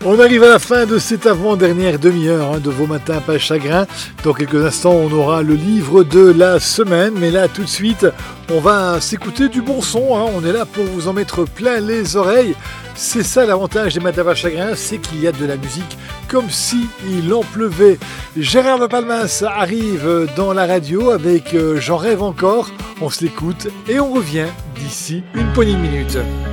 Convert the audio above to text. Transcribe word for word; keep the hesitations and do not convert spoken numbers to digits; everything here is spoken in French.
On arrive à la fin de cette avant-dernière demi-heure hein, de vos matins pas chagrin. Dans quelques instants, on aura le livre de la semaine. Mais là, tout de suite, on va s'écouter du bon son. Hein. On est là pour vous en mettre plein les oreilles. C'est ça l'avantage des matins pas chagrin, c'est qu'il y a de la musique comme si il en pleuvait. Gérard de Palmas arrive dans la radio avec euh, J'en rêve encore. On se l'écoute et on revient d'ici une poignée de minutes.